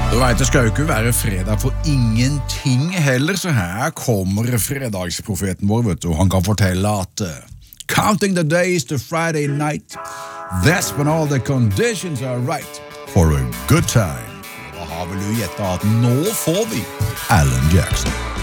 Du vet, det skal jo ikke være fredag for ingenting heller, så her kommer fredagsprofeten vår, vet du. Han kan fortelle at counting the days to Friday night, that's when all the conditions are right for a good time. Da har vel du gjettet at nå får vi Alan Jackson.